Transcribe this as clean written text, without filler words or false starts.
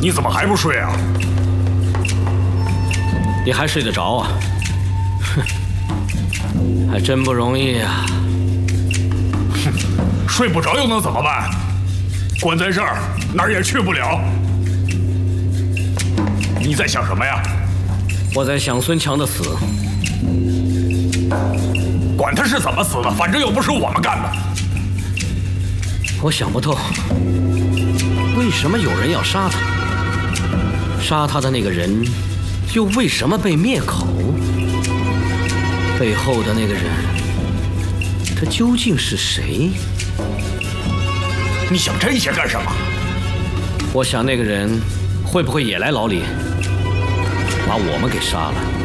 你怎么还不睡啊？ 你还睡得着啊？哼，还真不容易啊！ 哼，睡不着又能怎么办？关在这儿哪儿也去不了。你在想什么呀？ 我在想孙强的死。 管他是怎么死的，反正又不是我们干的。 我想不透，为什么有人要杀他？杀他的那个人，又为什么被灭口？背后的那个人，他究竟是谁？ 你想这些干什么？ 我想那个人会不会也来牢里，把我们给杀了？